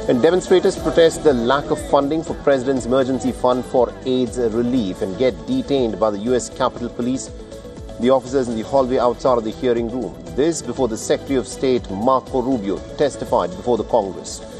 And demonstrators protest the lack of funding for President's emergency fund for AIDS relief and get detained by the US Capitol Police. The officers in the hallway outside of the hearing room. This before the Secretary of State Marco Rubio testified before the Congress.